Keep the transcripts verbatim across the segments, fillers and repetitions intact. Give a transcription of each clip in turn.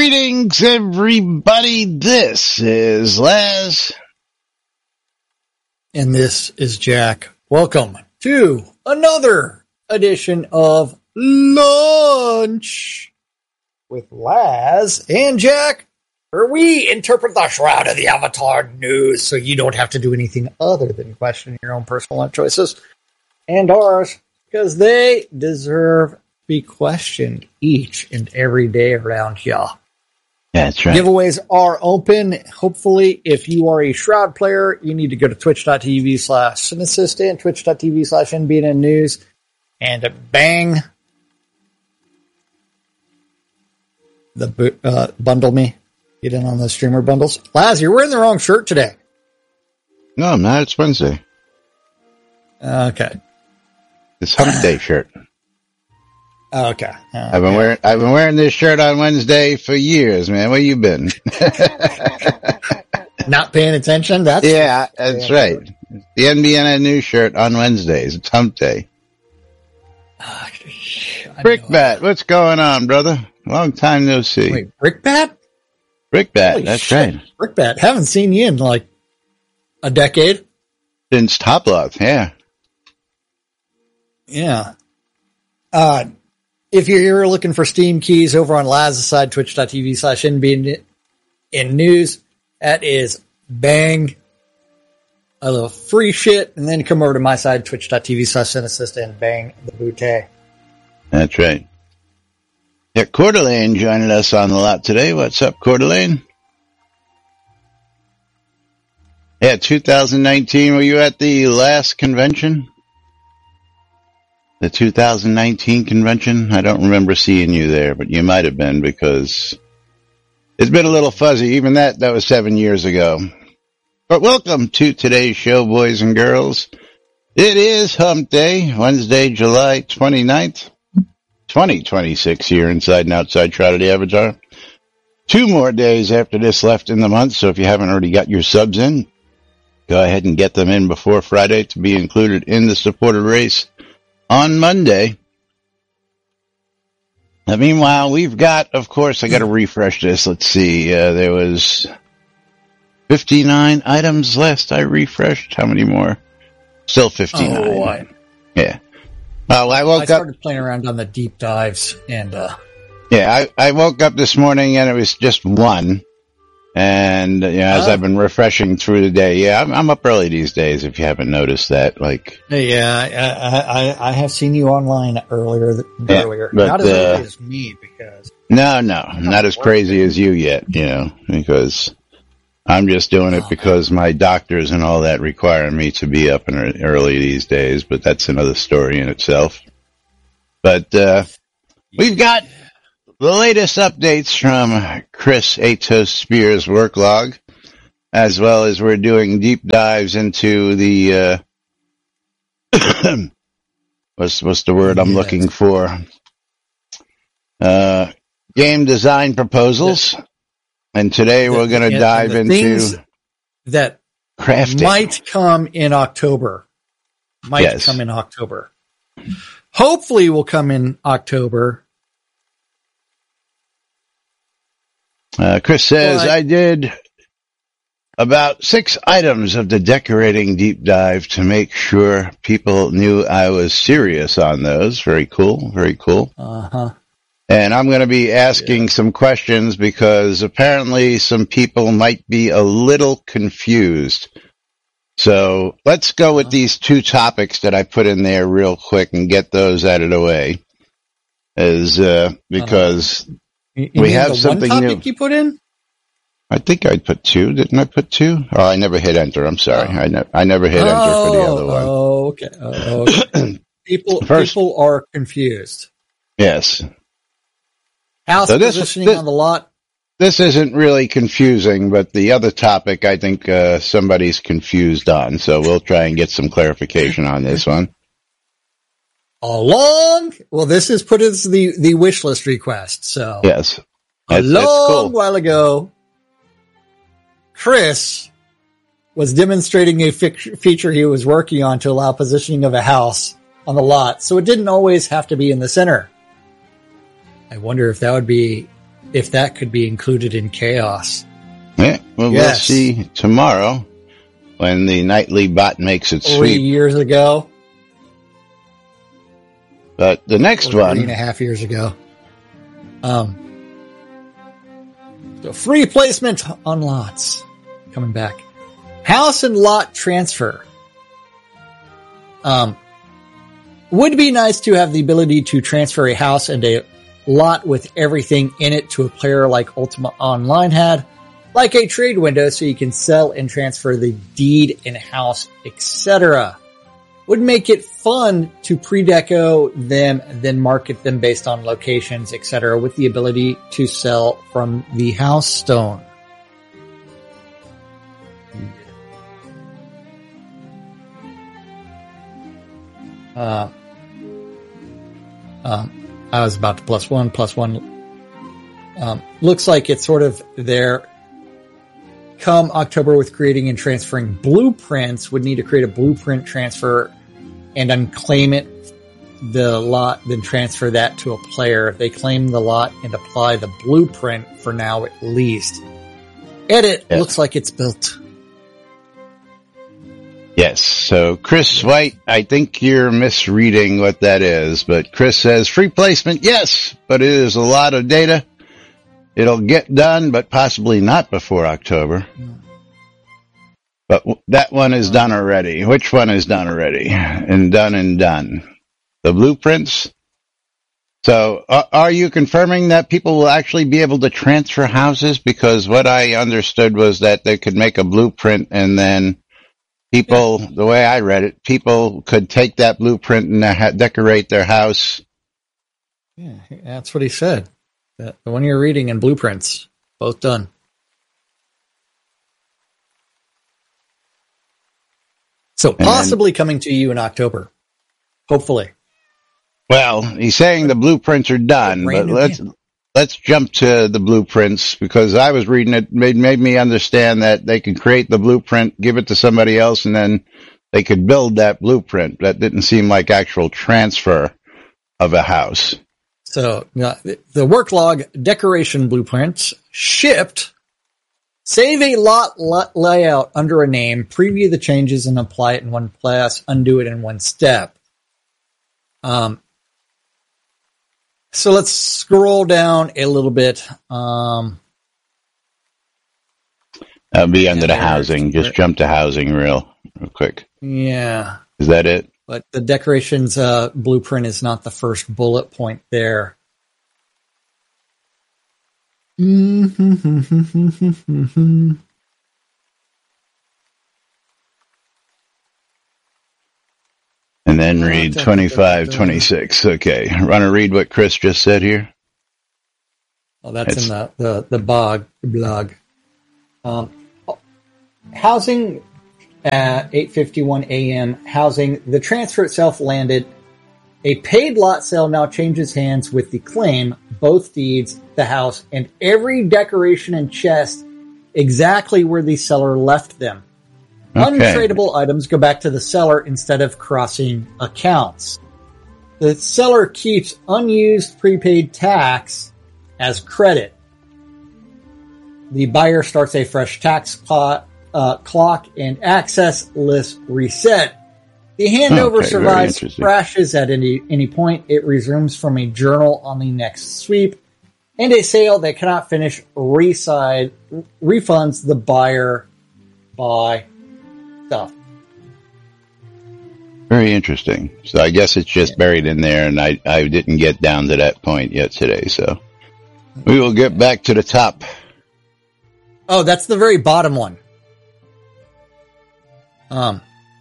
Greetings, everybody. This is Les. And this is Jack. Welcome to another edition of Lunch with Laz and Jack, where we interpret the shroud of the Avatar news so you don't have to do anything other than question your own personal life choices and ours, because they deserve to be questioned each and every day around here. That's right. Giveaways are open. Hopefully, if you are a Shroud player, you need to go to twitch.tv slash Cineassistant, twitch.tv slash NBN News, and bang the uh, bundle me. Get in on the streamer bundles. Laz, you're wearing the wrong shirt today. No, I'm not. It's Wednesday. Okay. It's Hump Day shirt. Okay. okay. I've been wearing I've been wearing this shirt on Wednesday for years, man. Where you been? Not paying attention? That's yeah, that's right. The N B N News shirt on Wednesdays. It's Hump Day. Uh, Brickbat, what's going on, brother? Long time no see. Wait, Brickbat? Brickbat, Holy that's shit. right. Brickbat. Haven't seen you in like a decade. Since Top Love, yeah. Yeah. Uh, if you're here looking for Steam keys over on Laz's side, twitch.tv slash NBN News, that is bang. A little free shit, and then come over to my side, twitch.tv slash Cineassistant, and bang the bouquet. That's right. Yeah, Coeur d'Alene joining us on the lot today. What's up, Coeur d'Alene? Yeah, two thousand nineteen, were you at the last convention? The two thousand nineteen convention? I don't remember seeing you there, but you might have been, because it's been a little fuzzy. Even that, that was seven years ago. But welcome to today's show, boys and girls. It is Hump Day, Wednesday, July twenty-ninth, twenty twenty-six, here inside and outside Shroud of the Avatar. Two more days after this left in the month, so if you haven't already got your subs in, go ahead and get them in before Friday to be included in the supported race on Monday. Now, meanwhile, we've got, of course, I got to refresh this. Let's see. Uh, there was fifty-nine items last I refreshed. How many more? Still fifty-nine. Oh, I, yeah. Well, I woke I up. started playing around on the deep dives, and uh, yeah, I, I woke up this morning and it was just one. And you know, as oh. I've been refreshing through the day, yeah, I'm, I'm up early these days. If you haven't noticed that, like, yeah, I, I, I have seen you online earlier. Yeah, earlier, but, not as uh, early as me, because no, no, not as crazy as you yet, you know, because I'm just doing it because my doctors and all that require me to be up and early these days. But that's another story in itself. But uh, we've got the latest updates from Chris Atos Spears' work log, as well as we're doing deep dives into the, uh, what's, what's the word I'm looking for? Uh, game design proposals. And today we're going to dive into that crafting. Might come in October. Might yes. come in October. Hopefully will come in October. Uh, Chris says, but I did about six items of the decorating deep dive to make sure people knew I was serious on those. Very cool. Very cool. Uh-huh. And I'm going to be asking yeah. some questions because apparently some people might be a little confused. So let's go with uh-huh. these two topics that I put in there real quick and get those out of the way. As, uh, because uh-huh. You we have something one new. You put in? I think I put two. Didn't I put two? Oh, I never hit enter. I'm sorry. Oh. I, ne- I never hit enter oh, for the other one. Oh, okay. Oh, okay. people, First, people are confused. Yes. House so this, positioning this, on the lot. This isn't really confusing, but the other topic I think uh, somebody's confused on. So we'll try and get some clarification on this one. A long, well, this is put as the, the wish list request. So yes, a long cool. while ago, Chris was demonstrating a fi- feature he was working on to allow positioning of a house on the lot. So it didn't always have to be in the center. I wonder if that would be if that could be included in chaos. Yeah, well, Yes. we'll see tomorrow when the nightly bot makes its Three sweep. years ago, But the next or three and a one, half years ago. Um, so free placement on lots coming back. House and lot transfer. Um, would be nice to have the ability to transfer a house and a lot with everything in it to a player like Ultima Online had, like a trade window so you can sell and transfer the deed and house, et cetera. Would make it fun to pre-deco them, then market them based on locations, et cetera, with the ability to sell from the house stone. Uh, um, I was about to plus one, plus one. Um, looks like it's sort of there. Come October with creating and transferring blueprints, would need to create a blueprint transfer and unclaim it, the lot, then transfer that to a player. If they claim the lot and apply the blueprint for now at least. Edit, Yeah. looks like it's built. yes. So Chris White, I think you're misreading what that is, but Chris says free placement, yes, but it is a lot of data. It'll get done, but possibly not before October. But w- that one is done already. Which one is done already? And done and done. The blueprints. So uh, are you confirming that people will actually be able to transfer houses? Because what I understood was that they could make a blueprint and then people, the way I read it, people could take that blueprint and ha- decorate their house. Yeah, that's what he said. The the one you're reading in blueprints, both done. So then- possibly coming to you in October. Hopefully. Well, he's saying the blueprints are done, Brand but new let's game. let's jump to the blueprints because I was reading it made made me understand that they could create the blueprint, give it to somebody else, and then they could build that blueprint. That didn't seem like actual transfer of a house. So uh, the the work log decoration blueprints shipped. Save a lot la- layout under a name, preview the changes and apply it in one place, undo it in one step. Um, so let's scroll down a little bit. Um, That'll be under the there- housing. Just jump to housing real, real quick. yeah, Is that it? but the decorations uh, blueprint is not the first bullet point there. Mm-hmm. And then read twenty-five, twenty-six. Okay. Want to read what Chris just said here? Well, that's It's- in the, the, the bog, blog. Um, housing at eight fifty-one a.m. Housing. The transfer itself landed. A paid lot sale now changes hands with the claim, both deeds, the house, and every decoration and chest exactly where the seller left them. Okay. Untradeable items go back to the seller instead of crossing accounts. The seller keeps unused prepaid tax as credit. The buyer starts a fresh tax clock, uh, clock and access list reset. The handover Okay, very survives interesting. crashes at any, any point. It resumes from a journal on the next sweep. And a sale that cannot finish reside, refunds the buyer by stuff. Very interesting. So I guess it's just buried in there, and I, I didn't get down to that point yet today. So we will get back to the top. Oh, that's the very bottom one. Um,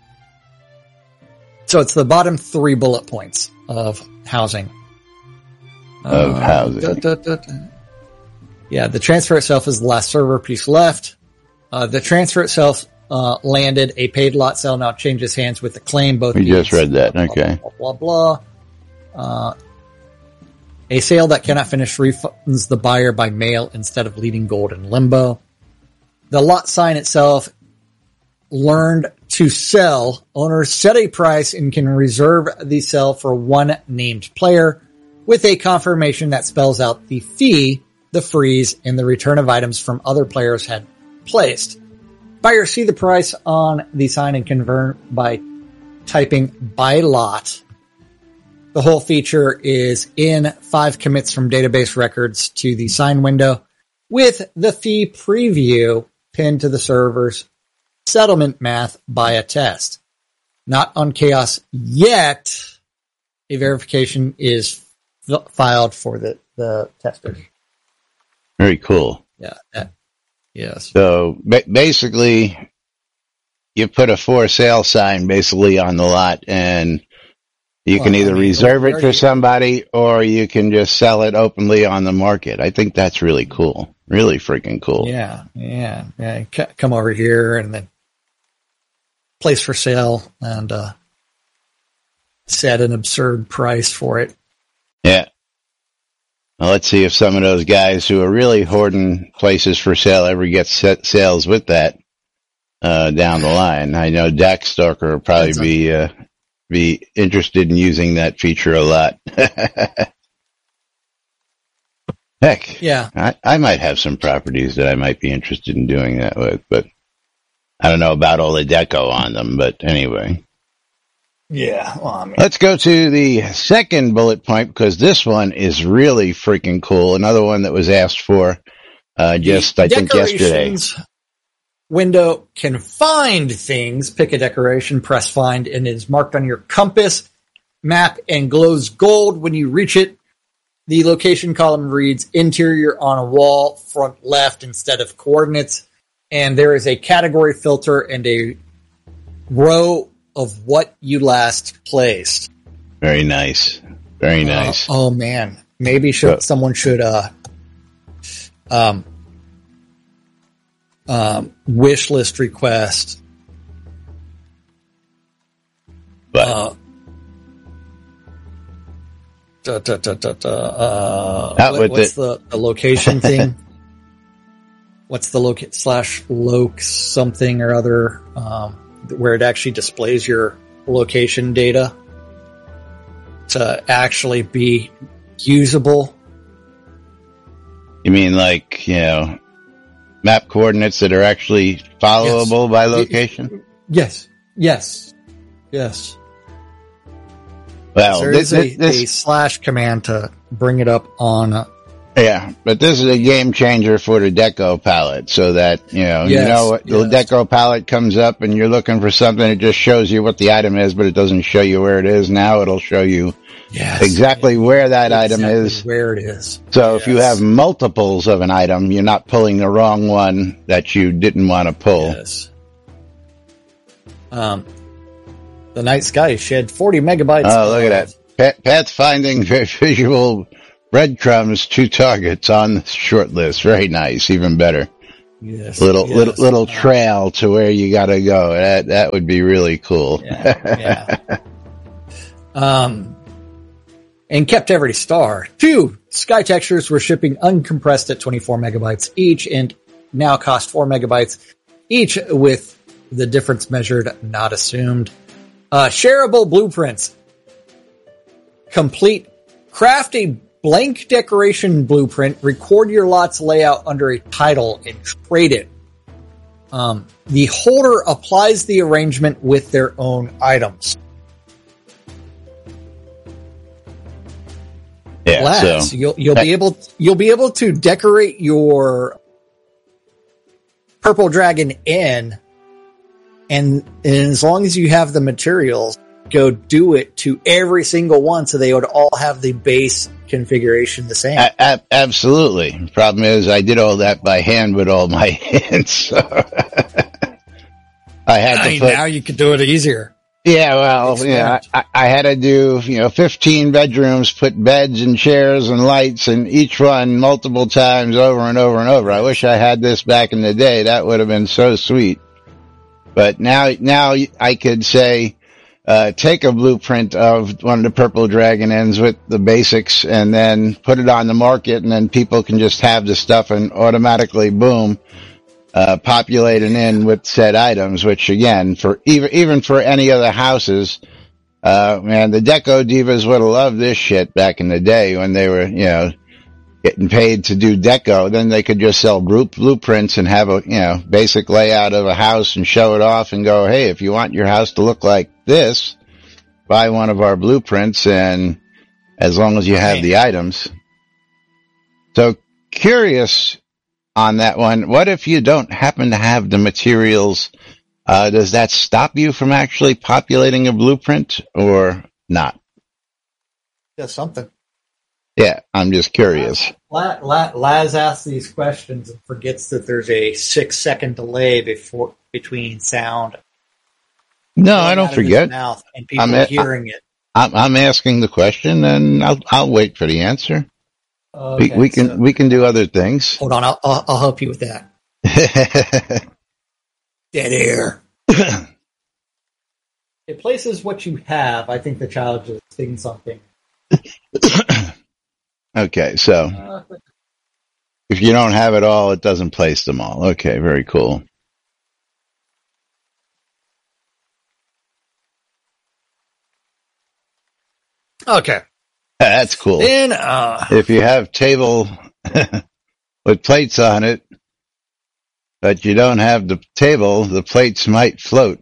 so it's the bottom three bullet points of housing. Of Uh, housing. da, da, da, da. Yeah, the transfer itself is the last server piece left. Uh, the transfer itself uh, landed. A paid lot sale now changes hands with the claim. Both We just deeds. read that. Blah, blah, Okay. Blah, blah, blah. Uh, a sale that cannot finish refunds the buyer by mail instead of leaving gold in limbo. The lot sign itself learned to sell. Owners set a price and can reserve the sell for one named player with a confirmation that spells out the fee the freeze, and the return of items from other players had placed. Buyers see the price on the sign and convert by typing buy lot. The whole feature is in five commits from database records to the sign window, with the fee preview pinned to the server's settlement math by a test. Not on Chaos yet. A verification is f- filed for the, the testers. Very cool. Yeah. That, yes. So ba- basically, you put a for sale sign basically on the lot, and you Well, can either I mean, reserve it for already- somebody or you can just sell it openly on the market. I think that's really cool. Really freaking cool. Yeah. Yeah. Yeah. C- come over here and then place for sale and, uh, set an absurd price for it. Yeah. Well, let's see if some of those guys who are really hoarding places for sale ever get set sales with that uh, down the line. I know Darkstalker will probably That's a- be uh, be interested in using that feature a lot. Heck, Yeah. I, I might have some properties that I might be interested in doing that with, but I don't know about all the deco on them. But anyway. Yeah. Well, I mean, Let's go to the second bullet point, because this one is really freaking cool. Another one that was asked for uh, just, I think, yesterday. Decorations window can find things. Pick a decoration, press find, and it is marked on your compass map and glows gold when you reach it. The location column reads interior on a wall, front left instead of coordinates. And there is a category filter and a row of what you last placed. Very nice. Very nice. Uh, oh man, maybe should, So- someone should uh, um, um, wish list request. but Uh, da, da, da, da, da, uh, Out what- with what's it. the, the location thing? What's the loc slash loc something or other, um, where it actually displays your location data to actually be usable? you mean like, you know, map coordinates that are actually followable by location? Yes, yes, yes. Well, There this, is a, this, a slash command to bring it up on. Uh, yeah, but this is a game changer for the deco palette, so that, you know, Yes, you know, what the yes. deco palette comes up and you're looking for something, it just shows you what the item is, but it doesn't show you where it is. Now it'll show you yes, exactly where that item exactly is. where it is. So if you Yes. have multiples of an item, you're not pulling the wrong one that you didn't want to pull. Yes. Um, the night sky shed forty megabytes. Oh, look at of- that. Pat, pathfinding visual breadcrumbs, two targets on the short list. Very nice. Even better. Yes, Little, yes. little, little Uh, trail to where you gotta go. That, that would be really cool. Yeah, yeah. um, and kept every star. Two sky textures were shipping uncompressed at twenty-four megabytes each, and now cost four megabytes each, with the difference measured, not assumed. Uh, shareable blueprints. Complete. Craft a blank decoration blueprint. Record your lot's layout under a title and trade it. Um, the holder applies the arrangement with their own items. Yeah. Labs. So You'll you'll be able you'll be able to decorate your Purple Dragon in, and, and as long as you have the materials, go do it to every single one, so they would all have the base configuration the same. a- a- absolutely. Problem is, I did all that by hand with all my hands. So I had I to mean, put. now you can do it easier. Yeah, well, Experiment. yeah, I, I had to do, you know, fifteen bedrooms, put beds and chairs and lights in each one multiple times over and over and over. I wish I had this back in the day. That would have been so sweet. But now, now I could say, uh, take a blueprint of one of the Purple Dragon ends with the basics and then put it on the market, and then people can just have the stuff and automatically, boom, uh, populating in with said items, which again, for even, even for any other houses, uh, man, the Deco Divas would have loved this shit back in the day when they were, you know, getting paid to do deco, then they could just sell blueprints and have a, you know, basic layout of a house and show it off and go, hey, if you want your house to look like this, buy one of our blueprints, and as long as you have the items. So curious on that one. What if you don't happen to have the materials? Uh, does that stop you from actually populating a blueprint or not? Yeah, something. Yeah, I'm just curious. La- La- Laz asks these questions and forgets that there's a six second delay before between sound. No, I don't forget. Mouth and people I'm hearing it. I'm, I'm asking the question, and I'll I'll wait for the answer. Okay, we, we can so, we can do other things. Hold on, I'll I'll, I'll help you with that. Dead air. It places what you have. I think the child is saying something. Okay, so Uh, if you don't have it all, it doesn't place them all. Okay, very cool. okay. That's cool. Then, uh, If you have table with plates on it, but you don't have the table, the plates might float.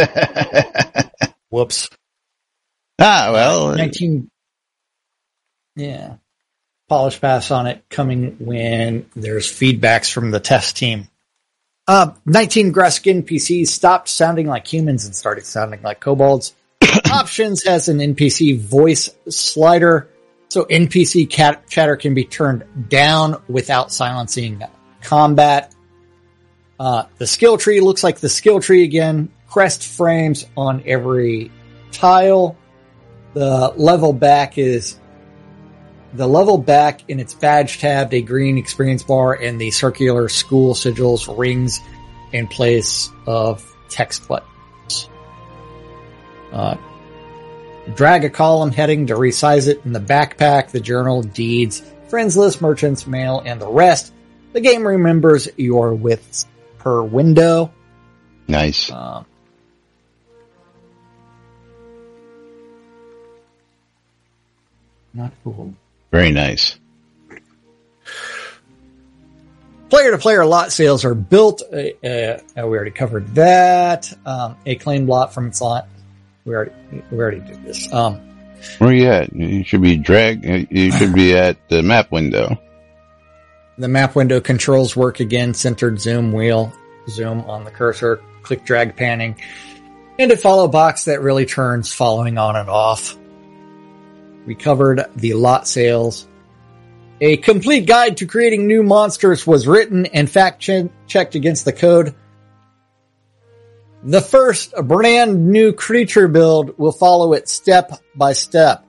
whoops. Ah, well. Uh, nineteen. Yeah. Polish pass on it coming when there's feedbacks from the test team. Uh, nineteen Gresk N P Cs stopped sounding like humans and started sounding like kobolds. Options has an N P C voice slider, so N P C cat- chatter can be turned down without silencing combat. Uh, the skill tree looks like the skill tree again. Crest frames on every tile. The level back is the level back in its badge tabbed a green experience bar, and the circular school sigils rings in place of text buttons. Uh, drag a column heading to resize it in the backpack, the journal, deeds, friends list, merchants, mail, and the rest. The game remembers your widths per window. Nice. Um, not cool. Very nice. Player-to-player lot sales are built. Uh, uh, we already covered that. Um, a claimed lot from its lot. We already we already did this. Um, Where are you at? You should be drag. You should be at the map window. the map window controls work again. Centered zoom wheel, zoom on the cursor, click drag panning, and a follow box that really turns following on and off. We covered the lot sales. A complete guide to creating new monsters was written and fact che- checked against the code. The first brand new creature build will follow it step by step.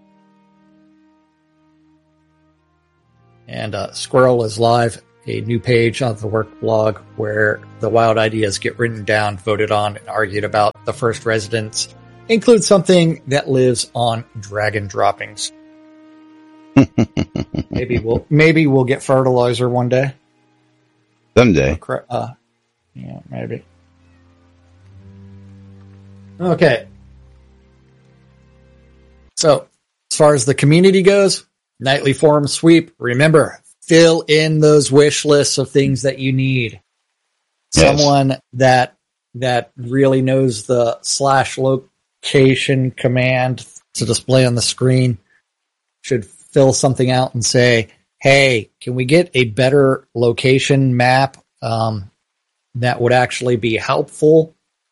And uh, Squirrel is live, a new page on the work blog where the wild ideas get written down, voted on, and argued about. The first residents include something that lives on dragon droppings. maybe we'll maybe we'll get fertilizer one day. Someday. Uh, yeah, maybe. Okay. So, as far as the community goes, nightly forum sweep. Remember, fill in those wish lists of things that you need. Yes. Someone that that really knows the slash location command to display on the screen should fill something out and say, hey, can we get a better location map um, that would actually be helpful?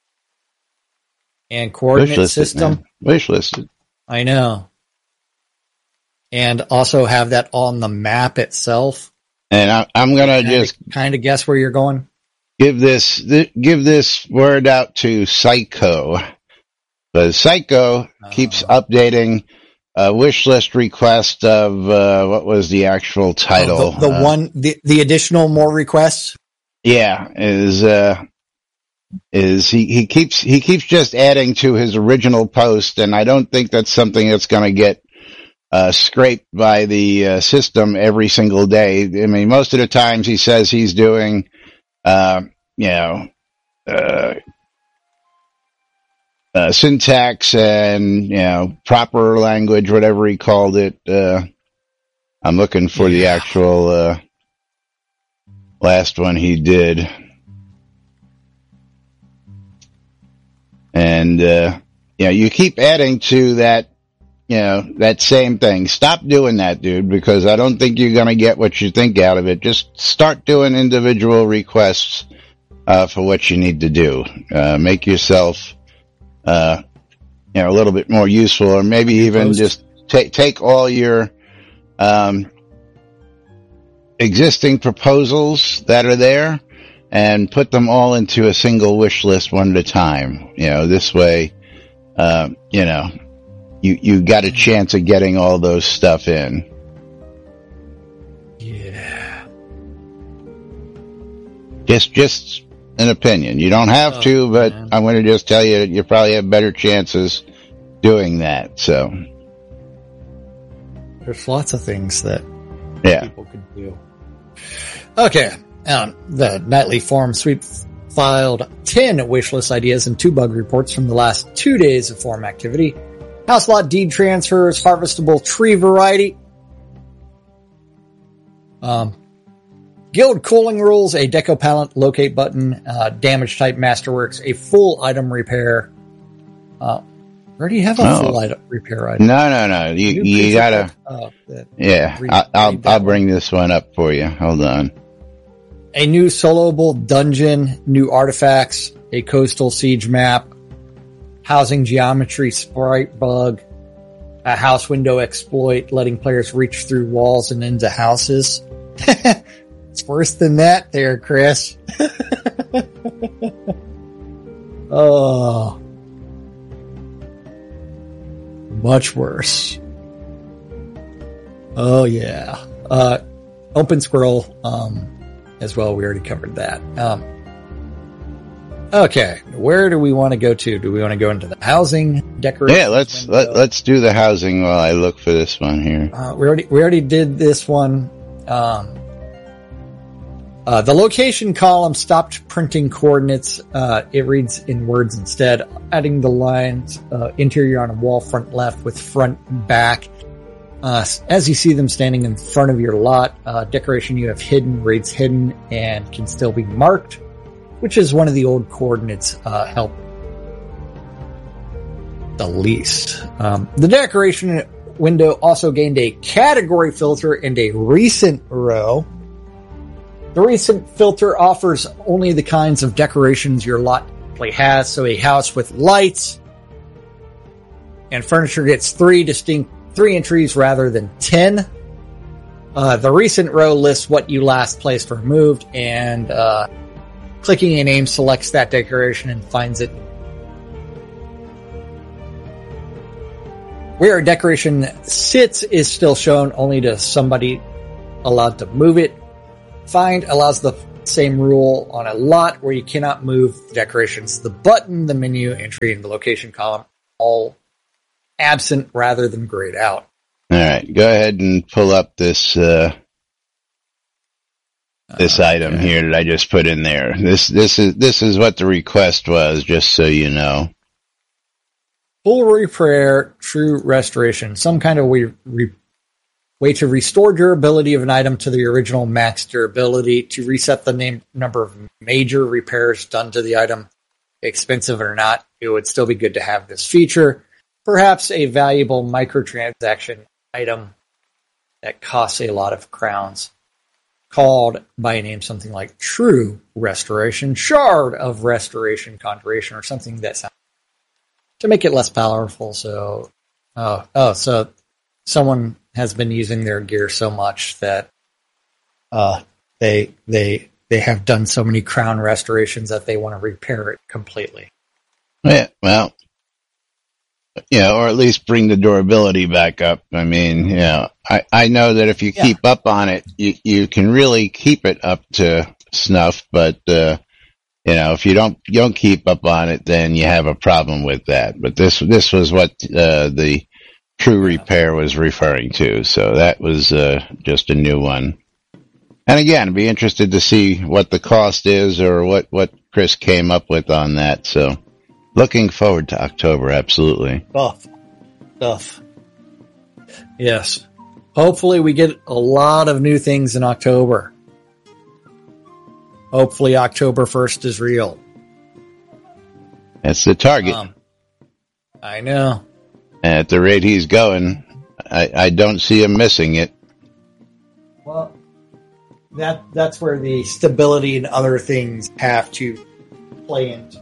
And coordinate Wish listed, system. man. Wish listed. I know. And also have that on the map itself. And I, I'm gonna just kind of guess where you're going. give this th- give this word out to Psycho, because Psycho Uh, keeps updating a wish list request of uh, what was the actual title? Oh, the the Uh, one, the, the additional more requests. Yeah, is uh, is he, he keeps he keeps just adding to his original post, and I don't think that's something that's going to get uh, scraped by the uh, system every single day. I mean, most of the times he says he's doing, uh, you know, uh, uh, syntax and you know proper language, whatever he called it. Uh, I'm looking for yeah. the actual uh, last one he did. And, uh, you know, you keep adding to that, you know, that same thing. Stop doing that, dude, because I don't think you're going to get what you think out of it. Just start doing individual requests uh, for what you need to do. Uh, make yourself, uh, you know, a little bit more useful, or maybe even Post. just take take all your um, existing proposals that are there and put them all into a single wish list one at a time. You know, this way, uh, you know, you, you got a chance of getting all those stuff in. Yeah. Just, just an opinion. You don't have oh, to, but man. I'm going to just tell you that you probably have better chances doing that. So there's lots of things that yeah. people could do. Okay. Um, the nightly forum sweep filed ten wishlist ideas and two bug reports from the last two days of forum activity. House lot deed transfers, harvestable tree variety. Um, guild cooling rules, a deco palette locate button, uh, damage type masterworks, a full item repair. Uh, where do you have a oh. full item repair item? No, no, no. You, you gotta, uh, yeah, read, I'll, I'll, I'll bring this one up for you. Hold on. A new soloable dungeon, new artifacts, a coastal siege map, housing geometry sprite bug, a house window exploit, letting players reach through walls and into houses. It's worse than that there, Chris. Oh. Much worse. Oh, yeah. Uh, open scroll, um, as well. We already covered that. Um, okay. Where do we want to go to? Do we want to go into the housing decoration? Yeah, let's, let, let's do the housing while I look for this one here. Uh, we already, we already did this one. Um, uh, the location column stopped printing coordinates. Uh, it reads in words instead, adding the lines, uh, interior on a wall, front left with front back. Uh, as you see them standing in front of your lot, uh, decoration you have hidden reads hidden and can still be marked, which is one of the old coordinates, uh, help the least. Um, the decoration window also gained a category filter and a recent row. The recent filter offers only the kinds of decorations your lot play has, so a house with lights and furniture gets three distinct Three entries rather than ten. Uh, the recent row lists what you last placed or removed, and uh, clicking a name selects that decoration and finds it. Where a decoration sits is still shown only to somebody allowed to move it. Find allows the same rule on a lot where you cannot move the decorations. The button, the menu, entry, and the location column all absent rather than grayed out. All right, go ahead and pull up this uh, this uh, item okay. here that I just put in there. This this is this is what the request was, just so you know. Full repair, true restoration, some kind of way, re, way to restore durability of an item to the original max durability, to reset the name number of major repairs done to the item, expensive or not. It would still be good to have this feature. Perhaps a valuable microtransaction item that costs a lot of crowns, called by a name something like True Restoration, Shard of Restoration, Conjuration, or something that sounds to make it less powerful. So, oh, oh, so someone has been using their gear so much that uh, they they they have done so many crown restorations that they want to repair it completely. Yeah, well. Yeah, or at least bring the durability back up. I mean, you know, I, I know that if you yeah. keep up on it, you, you can really keep it up to snuff, but, uh, you know, if you don't, you don't keep up on it, then you have a problem with that. But this, this was what, uh, the True Repair was referring to. So that was, uh, just a new one. And again, I'd be interested to see what the cost is or what, what Chris came up with on that. So. Looking forward to October, absolutely. Stuff. Stuff. Yes. hopefully we get a lot of new things in October. Hopefully October first is real. That's the target. Um, I know. At the rate he's going, I, I don't see him missing it. Well, that that's where the stability and other things have to play into.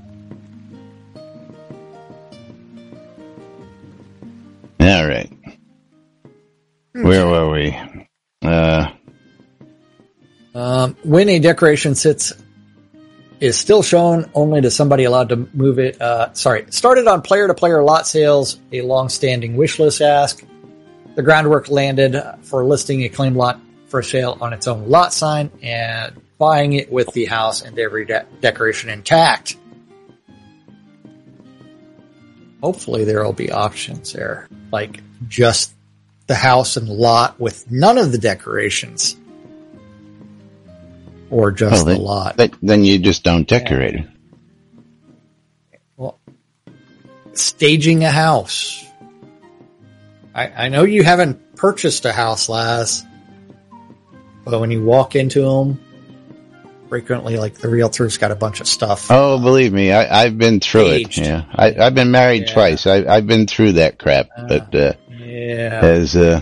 All right. Where were we? Uh, um, when a decoration sits is still shown only to somebody allowed to move it. Uh, sorry, started on player-to-player lot sales, a long-standing wish list ask. The groundwork landed for listing a claim lot for sale on its own lot sign and buying it with the house and every de- decoration intact. Hopefully there will be options there, like just the house and lot with none of the decorations. Or just well, then, the lot. But then you just don't decorate it. Well, staging a house. I, I know you haven't purchased a house, Laz, but when you walk into them, frequently, like the realtor's got a bunch of stuff. Oh, believe me, I, I've been through Staged. it. Yeah, I, I've been married Yeah. twice. I, I've been through that crap. Uh, but uh, yeah, as uh,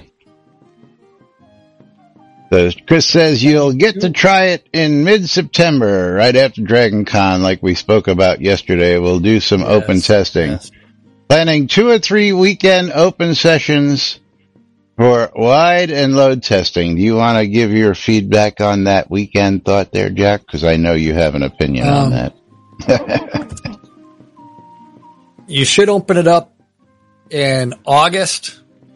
so Chris says, you'll get to try it in mid-September, right after Dragon Con, like we spoke about yesterday. We'll do some Yes, open testing. yes. Planning two or three weekend open sessions for wide and load testing. Do you want to give your feedback on that weekend thought there, Jack? Because I know you have an opinion Um, on that. You should open it up in August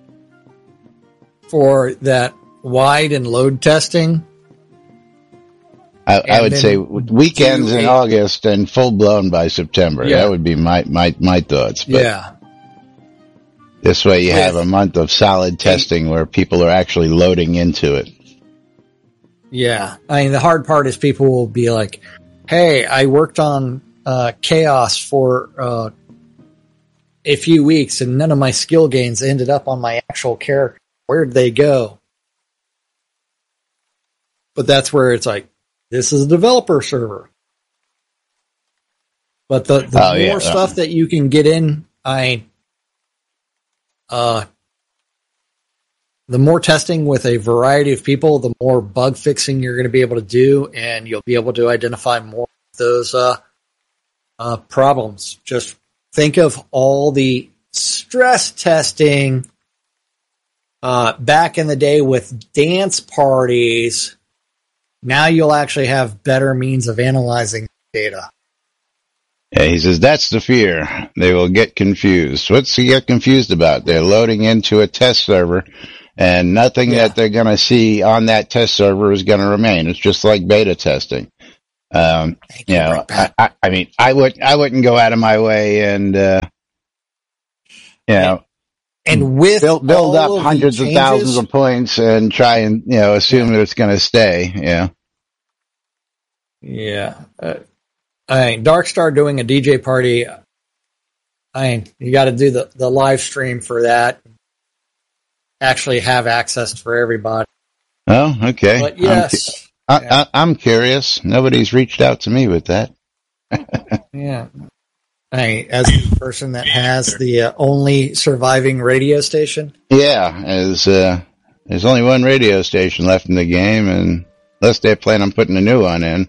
for that wide and load testing. I, I and would then say weekends do in a- August and full blown by September. Yeah. That would be my, my, my thoughts. But Yeah. this way you With- have a month of solid testing where people are actually loading into it. Yeah. I mean, the hard part is people will be like, hey, I worked on uh, Chaos for uh, a few weeks and none of my skill gains ended up on my actual character. Where'd they go? But that's where it's like, this is a developer server. But the, the Oh, more yeah. stuff that you can get in, I, uh, the more testing with a variety of people, the more bug fixing you're going to be able to do, and you'll be able to identify more of those uh, uh, problems. Just think of all the stress testing uh, back in the day with dance parties. Now you'll actually have better means of analyzing data. Yeah, he says that's the fear. They will get confused. What's to get confused about? They're loading into a test server, and nothing Yeah. that they're going to see on that test server is going to remain. It's just like beta testing. Um, Thank you you, know, Rick Pat. I, I, I mean, I would, I wouldn't go out of my way and, uh, you know, And with build, build all up of the hundreds of changes- thousands of points and try and, you know, assume that it's going to stay. Yeah. Yeah. Uh, I mean, Darkstar doing a D J party. I mean, you got to do the, the live stream for that. Actually have access for everybody. Oh, okay. But I'm, yes. I, I, I'm curious. Nobody's reached out to me with that. Yeah. I mean, as a person that has the uh, only surviving radio station. Yeah, as uh, there's only one radio station left in the game, and unless they plan on putting a new one in.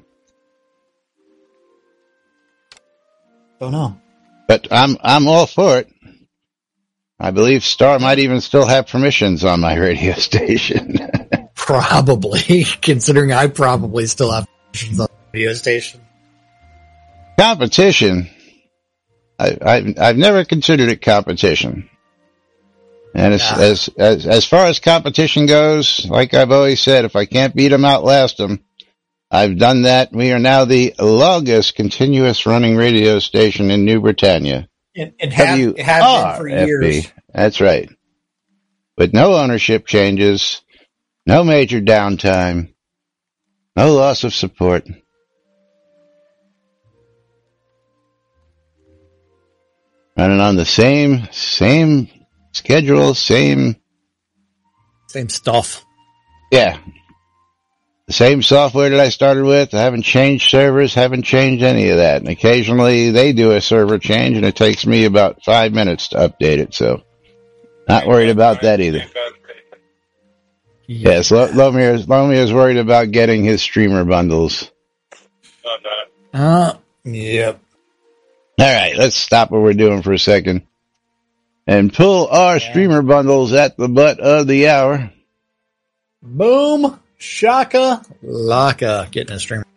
Don't know. But I'm I'm all for it. I believe Star might even still have permissions on my radio station. Probably, considering I probably still have stations on the radio station. Competition. I, I've I've never considered it competition. And as, Nah. as as as far as competition goes, like I've always said, if I can't beat them, outlast them. I've done that. We are now the longest continuous running radio station in New Britannia. It, it, had, it had been for years. That's right. With no ownership changes, no major downtime, no loss of support. Running on the same, same schedule, same Same stuff. Yeah. The same software that I started with. I haven't changed servers, haven't changed any of that. And occasionally they do a server change and it takes me about five minutes to update it. So not worried about that either. Yes, Lomir, Lomir is worried about getting his streamer bundles. Uh, yep. All right, let's stop what we're doing for a second and pull our yeah. streamer bundles at the butt of the hour. Boom. Shaka Laka getting a stream.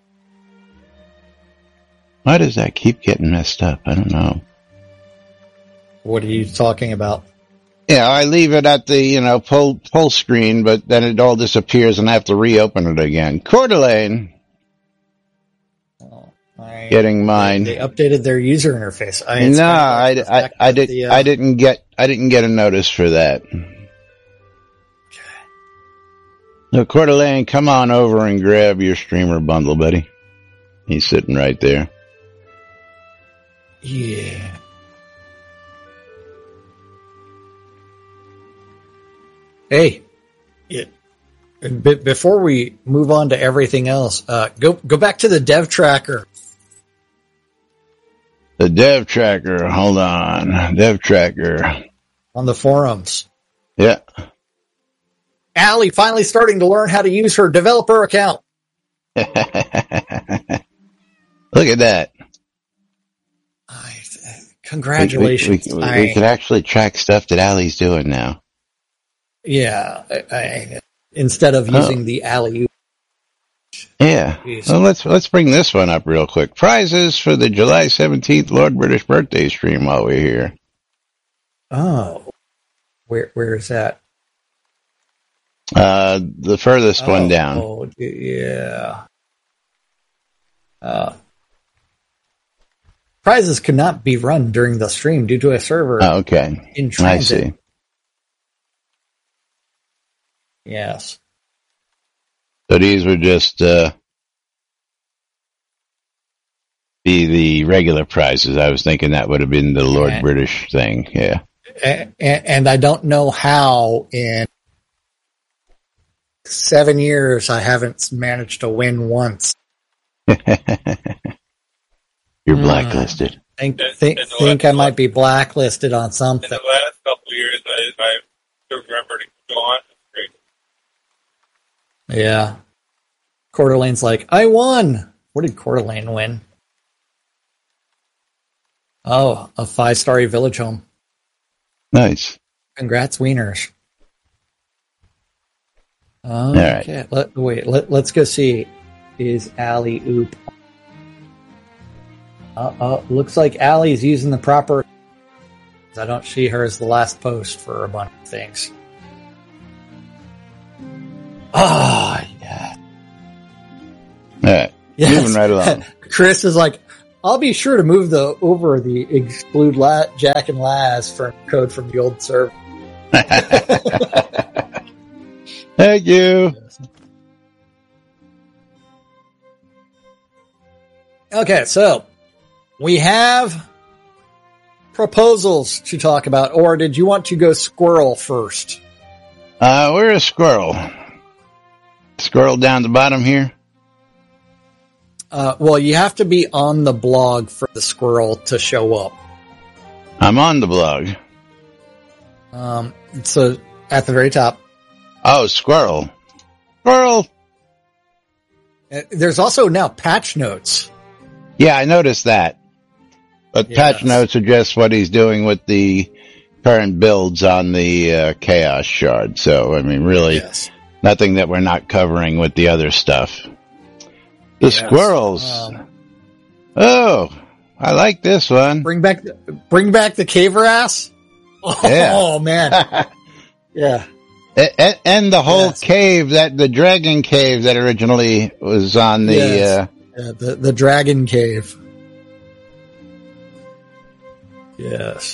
Why does that keep getting messed up? I don't know. What are you talking about? Yeah, I leave it at the, you know, pull, pull screen, but then it all disappears and I have to reopen it again. Coeur d'Alene. Oh, I, getting mine. They, they updated their user interface. I, no, I, I, I, did, the, uh, I didn't get, I didn't get a notice for that. No, Coeur d'Alene, come on over and grab your streamer bundle, buddy. He's sitting right there. Yeah. Hey, yeah. Before we move on to everything else, uh, go go back to the dev tracker. The dev tracker, hold on. Dev tracker. On the forums. Yeah. Allie finally starting to learn how to use her developer account. Look at that. I, congratulations. We, we, we, I, we can actually track stuff that Allie's doing now. Yeah. I, I, instead of using oh. the Allie. Yeah. Well, let's, let's bring this one up real quick. Prizes for the July seventeenth Lord British birthday stream while we're here. Oh. Where, where is that? Uh, the furthest oh, one down. Oh, yeah. Uh, prizes could not be run during the stream due to a server. Oh, okay. In transit. I see. Yes. So these would just, uh, be the regular prizes. I was thinking that would have been the Lord and, British thing. Yeah. And, and I don't know how in seven years I haven't managed to win once. You're blacklisted. I think, think, think I might be blacklisted on something. In the last couple of years, I, I still remember to go on. Yeah. Coeur d'Alene's like, I won. What did Coeur d'Alene win? Oh, a five-star village home. Nice. Congrats, wieners. Okay, All right. let, wait, let, let's go see. Is Allie oop? Uh, uh, looks like Allie's using the proper... I don't see her as the last post for a bunch of things. Ah, oh, yeah. All right. Yes. Moving right along. Chris is like, I'll be sure to move the over the exclude La- Jack and Laz from code from the old server. Thank you. Okay, so we have proposals to talk about, or did you want to go squirrel first? Uh, we're a squirrel. Squirrel down the bottom here. Uh, well, you have to be on the blog for the squirrel to show up. I'm on the blog. Um, so at the very top. Oh, squirrel. Squirrel. Uh, there's also now patch notes. Yeah, I noticed that. But yes. Patch notes are just what he's doing with the current builds on the uh, Chaos Shard. So, I mean, really, yes. Nothing that we're not covering with the other stuff. The yes. squirrels. Um, oh, I like this one. Bring back, the, bring back the caver ass. Oh, yeah. Oh man. Yeah. And, and the whole yes. cave, that the dragon cave that originally was on the, yes. uh, yeah, the, the dragon cave. Yes.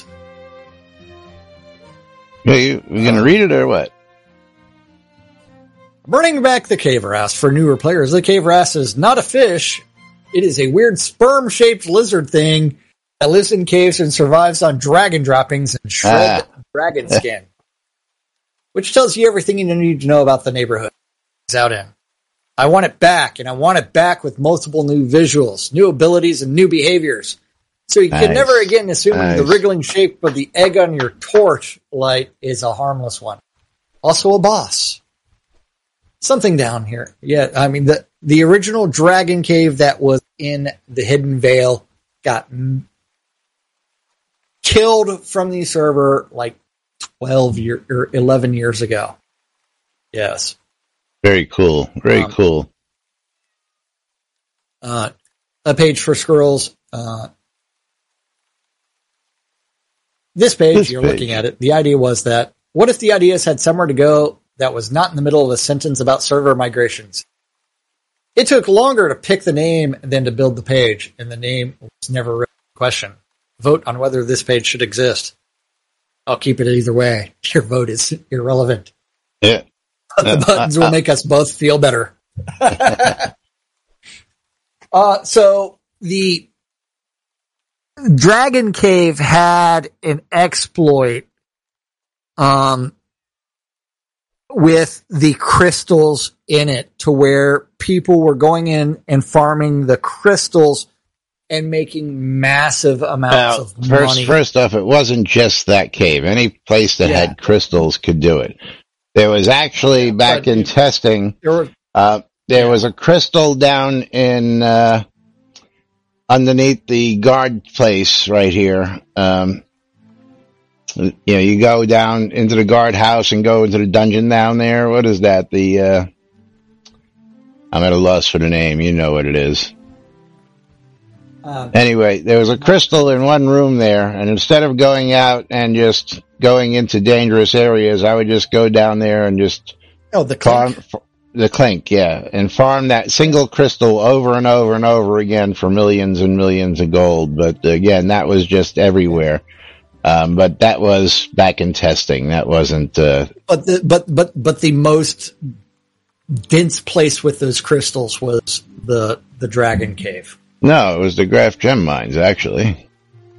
Are you, you going to read it or what? Bringing back the caver ass for newer players. The caver ass is not a fish. It is a weird sperm-shaped lizard thing that lives in caves and survives on dragon droppings and shred ah. dragon skin. which tells you everything you need to know about the neighborhood it's out in. I want it back, and I want it back with multiple new visuals, new abilities, and new behaviors. So you nice. can never again assume nice. the wriggling shape of the egg on your torch light is a harmless one. Also a boss. Something down here. Yeah, I mean, the, the original Dragon Cave that was in the Hidden Vale got m- killed from the server like twelve year, or eleven years ago. Yes. Very cool. Very um, cool. Uh, a page for squirrels. Uh, this page, this you're page. looking at it. The idea was that, what if the ideas had somewhere to go that was not in the middle of a sentence about server migrations? It took longer to pick the name than to build the page, and the name was never really a question. Vote on whether this page should exist. I'll keep it either way. Your vote is irrelevant. Yeah. But the uh, buttons uh, will make us both feel better. uh, so the Dragon Cave had an exploit um, with the crystals in it, to where people were going in and farming the crystals and making massive amounts well, of first, money. First off, it wasn't just that cave. Any place that yeah. had crystals could do it. There was actually, yeah, back in it, testing, there, were, uh, there yeah. was a crystal down in, uh, underneath the guard place right here. Um, you know, you go down into the guard house and go into the dungeon down there. What is that? The, uh, I'm at a loss for the name. You know what it is. Um, anyway, there was a crystal in one room there, and instead of going out and just going into dangerous areas, I would just go down there and just oh the clink. farm the clink, yeah, and farm that single crystal over and over and over again for millions and millions of gold. But again, that was just everywhere. Um, but that was back in testing. That wasn't. Uh, but the, but but but the most dense place with those crystals was the the Dragon Cave. No, it was the Graph Gem Mines, actually.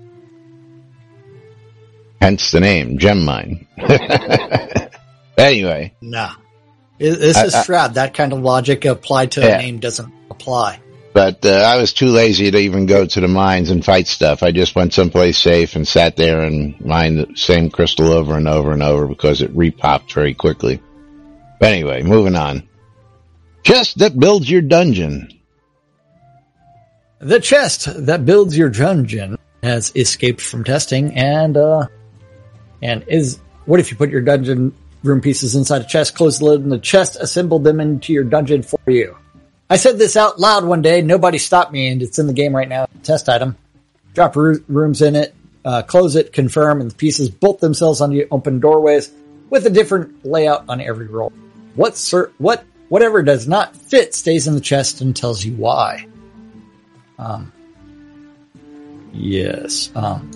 Hence the name, Gem Mine. Anyway. Nah. This is I, Shroud. That kind of logic applied to yeah. a name doesn't apply. But uh, I was too lazy to even go to the mines and fight stuff. I just went someplace safe and sat there and mined the same crystal over and over and over because it repopped very quickly. But anyway, moving on. Chest that builds your dungeon. The chest that builds your dungeon has escaped from testing, and uh, and is what if you put your dungeon room pieces inside a chest, close the lid, and the chest assembled them into your dungeon for you. I said this out loud one day, nobody stopped me, and it's in the game right now. Test item. Drop ro- rooms in it, uh, close it, confirm, and the pieces bolt themselves onto open doorways with a different layout on every roll. What cer- what whatever does not fit stays in the chest and tells you why. Um. Yes. Um.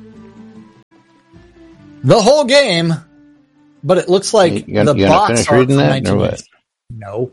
The whole game, but it looks like you gonna, the you box art from that, or what? No.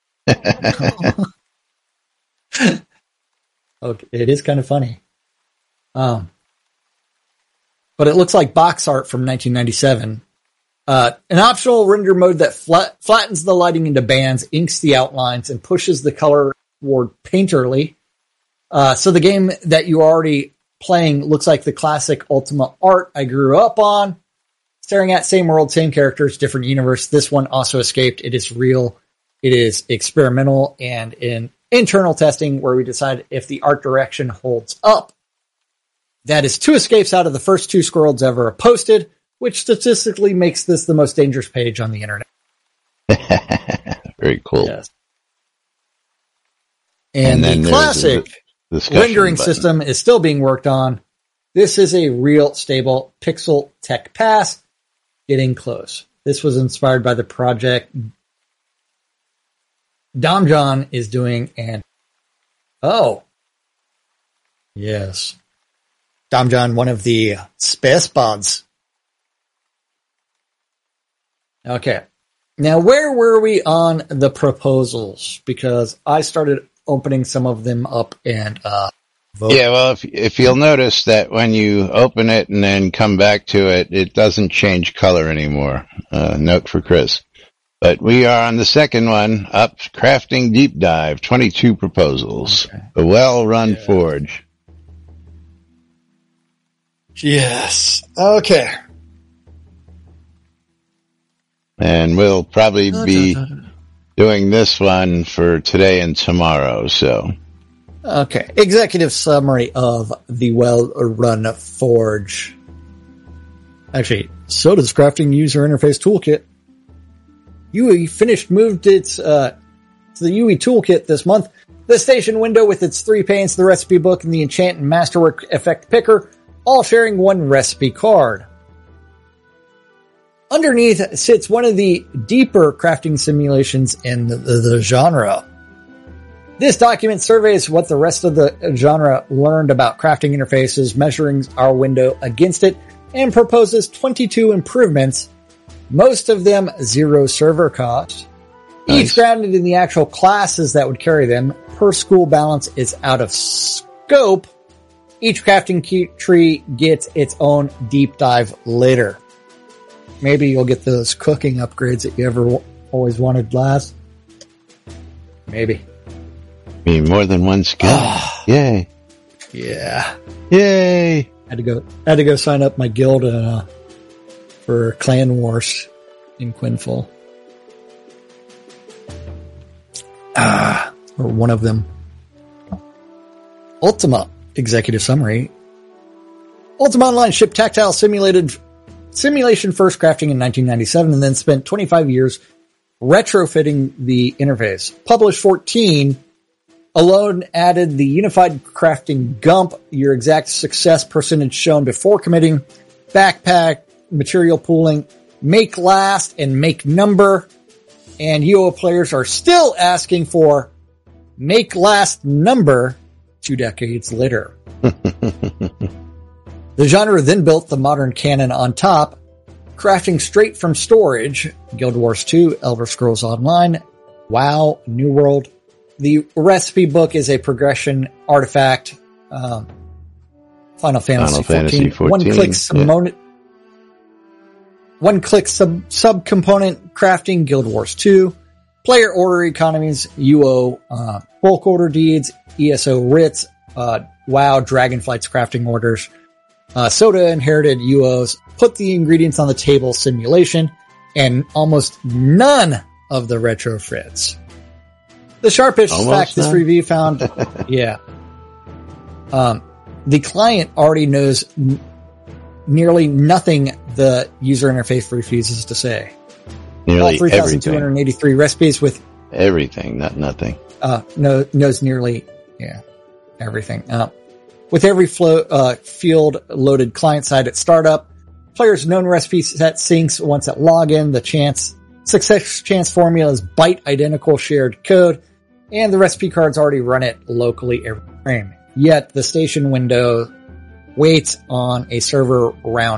Okay, it is kind of funny. Um, but it looks like box art from nineteen ninety-seven. Uh, an optional render mode that flat, flattens the lighting into bands, inks the outlines, and pushes the color toward painterly. Uh, so the game that you are already playing looks like the classic Ultima art I grew up on. Staring at same world, same characters, different universe. This one also escaped. It is real. It is experimental and in internal testing where we decide if the art direction holds up. That is two escapes out of the first two squirrels ever posted, which statistically makes this the most dangerous page on the internet. Very cool. Yes. And, and the classic rendering button. System is still being worked on. This is a real stable pixel tech pass. Getting close. This was inspired by the project Dom John is doing, and oh, yes, Dom John, one of the space pods. Okay, now where were we on the proposals? Because I started opening some of them up, and uh, vote. Yeah, well, if if you'll notice that when you open it and then come back to it, it doesn't change color anymore. Uh, note for Chris. But we are on the second one, up Crafting Deep Dive, twenty-two proposals. Okay. A well-run Yeah. forge. Yes. Okay. And we'll probably be doing this one for today and tomorrow, so. Okay. Executive summary of the well-run forge. Actually, so does Crafting User Interface Toolkit. U E finished moved its uh, to the U E Toolkit this month. The station window with its three panes, the recipe book, and the enchant and masterwork effect picker, all sharing one recipe card. Underneath sits one of the deeper crafting simulations in the, the, the genre. This document surveys what the rest of the genre learned about crafting interfaces, measuring our window against it, and proposes twenty-two improvements, most of them zero server cost. Nice. Each grounded in the actual classes that would carry them. Per school balance is out of scope. Each crafting key tree gets its own deep dive later. Maybe you'll get those cooking upgrades that you ever w- always wanted last. Maybe. Be more than one skill. Yay. Yeah. Yay. Had to go, had to go sign up my guild, uh, for Clan Wars in Quinful. Ah, or one of them. Ultima executive summary. Ultima Online shipped tactile simulated simulation first crafting in nineteen ninety-seven and then spent twenty-five years retrofitting the interface. Published fourteen alone added the unified crafting G U M P, your exact success percentage shown before committing, backpack, material pooling, make last, and make number. And U O players are still asking for make last number two decades later. The genre then built the modern canon on top, crafting straight from storage, Guild Wars two, Elder Scrolls Online, WoW, New World. The recipe book is a progression artifact, um, Final Fantasy Final Fantasy fourteen. One-click yeah. sub- One-click sub sub-component crafting, Guild Wars two. Player order economies, U O, uh, bulk order deeds, E S O writs, uh, WoW, Dragonflight's crafting orders. Uh, Soda inherited U Os, put the ingredients on the table simulation, and almost none of the retrofits. The sharpest Almost fact this none? review found, yeah. Um, the client already knows n- nearly nothing the user interface refuses to say. Nearly All three thousand two everything. hundred eighty-three recipes with, Everything, not nothing. uh, no, knows nearly, yeah, everything. Uh, with every flow, uh, field loaded client side at startup, players' known recipe set syncs once at login, the chance, success chance formula is byte identical shared code, and the recipe cards already run it locally every frame. Yet the station window waits on a server round